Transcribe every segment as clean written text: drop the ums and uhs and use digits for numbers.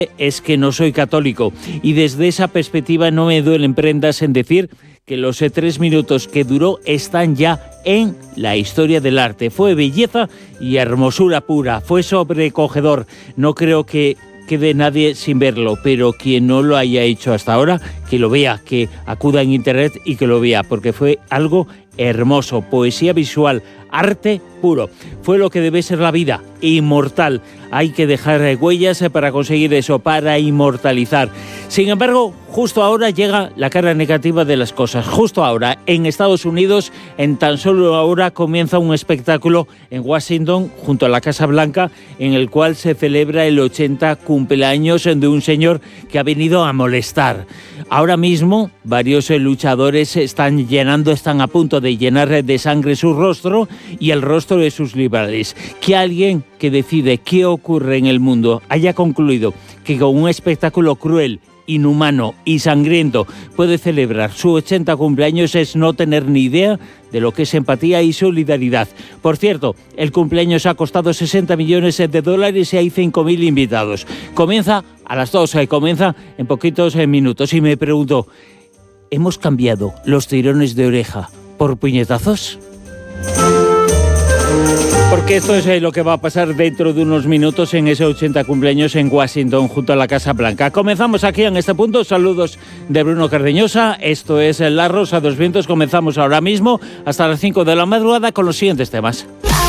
es que no soy católico y desde esa perspectiva no me duelen prendas en decir que los 3 minutos que duró están ya en la historia del arte. Fue belleza y hermosura pura, fue sobrecogedor. No creo que quede nadie sin verlo, pero quien no lo haya hecho hasta ahora, que lo vea, que acuda en internet y que lo vea, porque fue algo hermoso, poesía visual, arte puro. Fue lo que debe ser la vida, inmortal. Hay que dejar huellas para conseguir eso, para inmortalizar. Sin embargo, justo ahora llega la cara negativa de las cosas. Justo ahora, en Estados Unidos, en tan solo ahora comienza un espectáculo en Washington, junto a la Casa Blanca, en el cual se celebra el 80 cumpleaños de un señor que ha venido a molestar. Ahora mismo, varios luchadores están a punto de llenar de sangre su rostro y el rostro de sus rivales. Que alguien que decide qué ocurre en el mundo haya concluido que con un espectáculo cruel, inhumano y sangriento puede celebrar su 80 cumpleaños es no tener ni idea de lo que es empatía y solidaridad. Por cierto, el cumpleaños ha costado $60 millones y hay 5.000 invitados. Comienza a las 12, comienza en poquitos minutos y me pregunto, ¿hemos cambiado los tirones de oreja por puñetazos? Porque esto es lo que va a pasar dentro de unos minutos en ese 80 cumpleaños en Washington, junto a la Casa Blanca. Comenzamos aquí en este punto. Saludos de Bruno Cardeñosa. Esto es La Rosa de los Vientos. Comenzamos ahora mismo hasta las 5 de la madrugada con los siguientes temas.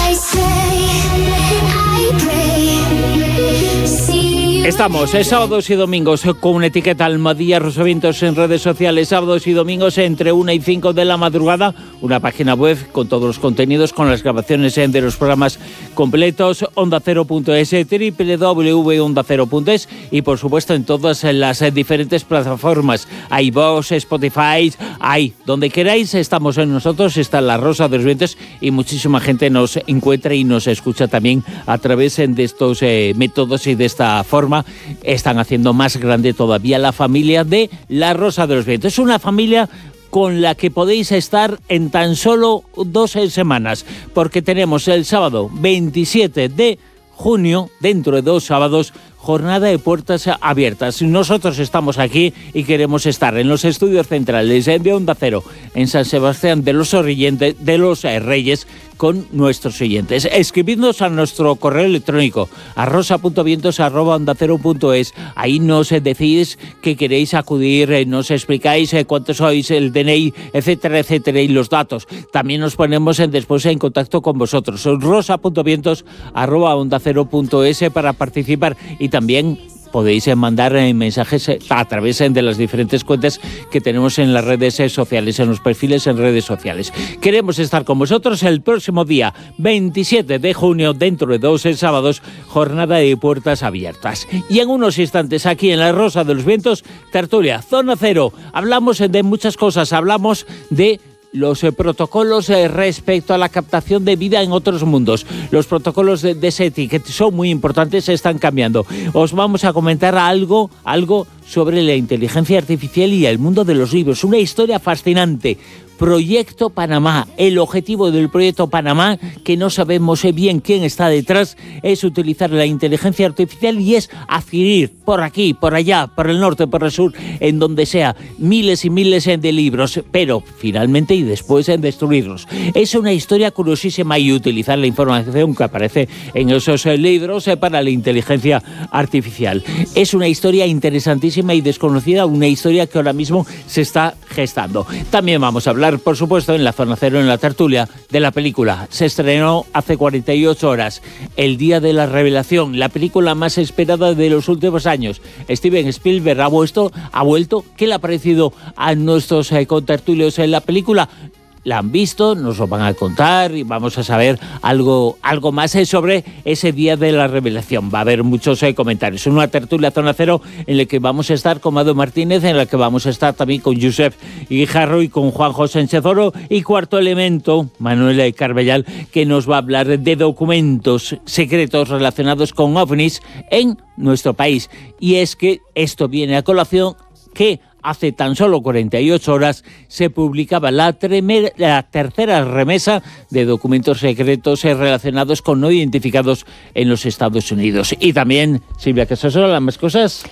Estamos sábados y domingos con una etiqueta Almadía Rosavientos en redes sociales, sábados y domingos entre 1 y 5 de la madrugada, una página web con todos los contenidos, con las grabaciones de los programas completos, ondacero.es, www.ondacero.es y por supuesto en todas las diferentes plataformas, iVoox, Spotify, donde queráis estamos en nosotros, está La Rosa de los Vientos y muchísima gente nos encuentra y nos escucha también a través de estos métodos y de esta forma. Están haciendo más grande todavía la familia de La Rosa de los Vientos. Es una familia con la que podéis estar en tan solo 2 semanas, porque tenemos el sábado 27 de junio, dentro de 2 sábados, jornada de puertas abiertas. Nosotros estamos aquí y queremos estar en los estudios centrales de Onda Cero, en San Sebastián de los Reyes, con nuestros oyentes. Escribidnos a nuestro correo electrónico rosa.vientos@ondacero.es. Ahí nos decís que queréis acudir, nos explicáis cuántos sois, el DNI, etcétera, etcétera, y los datos. También nos ponemos después en contacto con vosotros. rosa.vientos@ondacero.es para participar y también podéis mandar mensajes a través de las diferentes cuentas que tenemos en las redes sociales, en los perfiles en redes sociales. Queremos estar con vosotros el próximo día 27 de junio, dentro de 2 sábados, jornada de puertas abiertas. Y en unos instantes aquí en La Rosa de los Vientos, tertulia, Zona Cero. Hablamos de muchas cosas, hablamos de los protocolos respecto a la captación de vida en otros mundos. Los protocolos de SETI, que son muy importantes, están cambiando. Os vamos a comentar algo sobre la inteligencia artificial y el mundo de los libros. Una historia fascinante. Proyecto Panamá. El objetivo del Proyecto Panamá, que no sabemos bien quién está detrás, es utilizar la inteligencia artificial y es adquirir por aquí, por allá, por el norte, por el sur, en donde sea, miles y miles de libros, pero finalmente y después en destruirlos. Es una historia curiosísima y utilizar la información que aparece en esos libros para la inteligencia artificial. Es una historia interesantísima y desconocida, una historia que ahora mismo se está gestando. También vamos a hablar, por supuesto, en la Zona Cero, en la tertulia, de la película. Se estrenó hace 48 horas, El Día de la Revelación, la película más esperada de los últimos años. Steven Spielberg ha vuelto. ¿Qué le ha parecido a nuestros contertulios en la película? La han visto, nos lo van a contar y vamos a saber algo más sobre ese Día de la Revelación. Va a haber muchos comentarios. Una tertulia Zona Cero en la que vamos a estar con Mado Martínez, en la que vamos a estar también con Josep Guijarro y con Juanjo Sánchez Oro. Y Cuarto Elemento, Manuel Carbellal, que nos va a hablar de documentos secretos relacionados con ovnis en nuestro país. Y es que esto viene a colación que hace tan solo 48 horas se publicaba la tercera remesa de documentos secretos relacionados con no identificados en los Estados Unidos. Y también, Silvia Casasola, las más cosas.